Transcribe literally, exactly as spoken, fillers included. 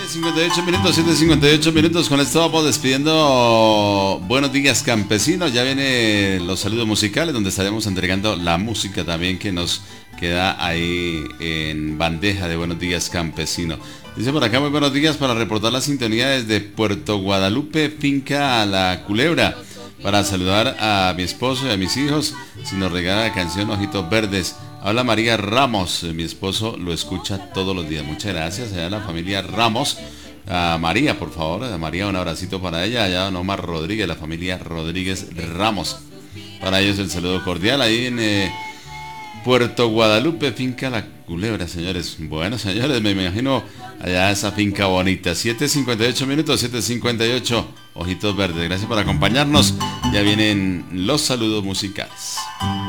cincuenta y ocho minutos, siete cincuenta y ocho minutos. Con esto vamos despidiendo. Buenos días, campesinos. Ya vienen los saludos musicales, donde estaremos entregando la música también que nos queda ahí en bandeja de Buenos días, campesino. Dice por acá: muy buenos días, para reportar la sintonía desde Puerto Guadalupe, finca La Culebra, para saludar a mi esposo y a mis hijos. Si nos regala la canción Ojitos Verdes. Habla María Ramos, mi esposo lo escucha todos los días. Muchas gracias allá a la familia Ramos. A María, por favor, a María un abracito para ella. Allá a don Omar Rodríguez, la familia Rodríguez Ramos. Para ellos el saludo cordial ahí en eh, Puerto Guadalupe, finca La Culebra, señores. Bueno, señores, me imagino allá esa finca bonita. siete cincuenta y ocho minutos, siete cincuenta y ocho. Ojitos Verdes, gracias por acompañarnos. Ya vienen los saludos musicales.